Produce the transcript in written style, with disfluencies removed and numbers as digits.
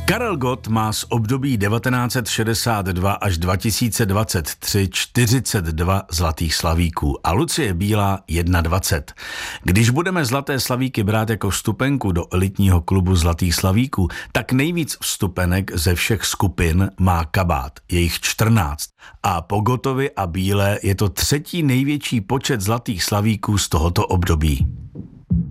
Karel Gott má z období 1962 až 2023 42 zlatých slavíků a Lucie Bílá 21. Když budeme zlaté slavíky brát jako vstupenku do elitního klubu zlatých slavíků, tak nejvíc vstupenek ze všech skupin má Kabát, je jich 14. A po Gottovi a Bílé je to třetí největší počet zlatých slavíků z tohoto období.